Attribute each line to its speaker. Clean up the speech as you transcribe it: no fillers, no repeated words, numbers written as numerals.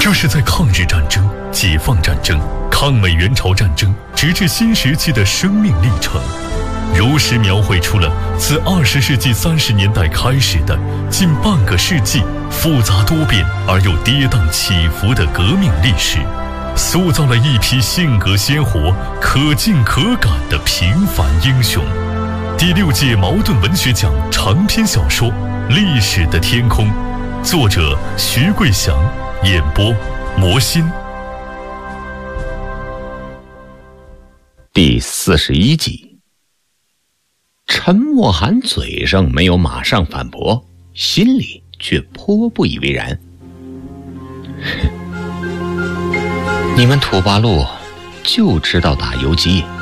Speaker 1: 这是在抗日战争、解放战争、抗美援朝战争，直至新时期的生命历程，如实描绘出了自20世纪30年代开始的近半个世纪复杂多变而又跌宕起伏的革命历史，塑造了一批性格鲜活、可敬可感的平凡英雄。第6届茅盾文学奖长篇小说《历史的天空》，作者徐桂祥，演播魔心。
Speaker 2: 第41集。陈默涵嘴上没有马上反驳，心里却颇不以为然。你们土八路就知道打游击，